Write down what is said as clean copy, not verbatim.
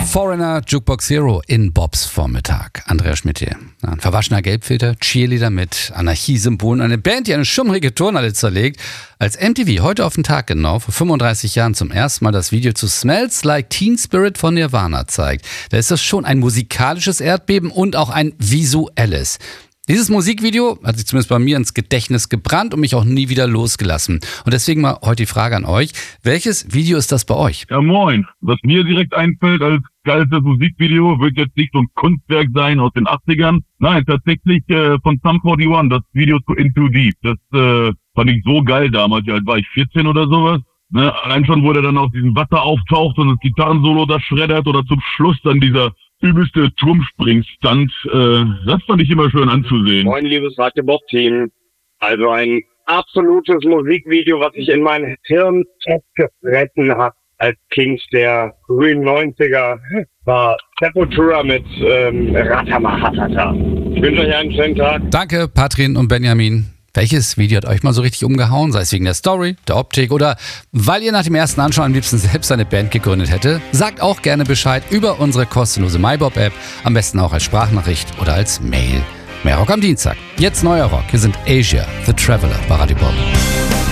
Foreigner, Jukebox Hero in Bobs Vormittag. Andreas Schmidt hier. Ein verwaschener Gelbfilter, Cheerleader mit Anarchiesymbolen, eine Band, die eine schummrige Turnhalle zerlegt. Als MTV heute auf den Tag genau, vor 35 Jahren zum ersten Mal das Video zu Smells Like Teen Spirit von Nirvana zeigt, da ist das schon ein musikalisches Erdbeben und auch ein visuelles. Dieses Musikvideo hat sich zumindest bei mir ins Gedächtnis gebrannt und mich auch nie wieder losgelassen. Und deswegen mal heute die Frage an euch. Welches Video ist das bei euch? Ja, moin. Was mir direkt einfällt als geiles Musikvideo, wird jetzt nicht so ein Kunstwerk sein aus den 80ern. Nein, tatsächlich von Sum 41, das Video zu Into Deep. Das fand ich so geil damals. Ja, war ich 14 oder sowas. Ne? Allein schon, wo der dann aus diesem Wasser auftaucht und das Gitarrensolo da schreddert oder zum Schluss dann dieser übelste Turmspringstand, das fand ich immer schön anzusehen. Moin, liebes Radio Bob-Team. Also ein absolutes Musikvideo, was sich in mein Hirn festgefressen hat als Kind der frühen 90er, war Sepultura mit Ratamahatata. Ich wünsche euch einen schönen Tag. Danke, Patrin und Benjamin. Welches Video hat euch mal so richtig umgehauen? Sei es wegen der Story, der Optik oder weil ihr nach dem ersten Anschauen am liebsten selbst eine Band gegründet hätte? Sagt auch gerne Bescheid über unsere kostenlose MyBob-App. Am besten auch als Sprachnachricht oder als Mail. Mehr Rock am Dienstag. Jetzt neuer Rock. Hier sind Asia, The Traveler bei Radio Bob.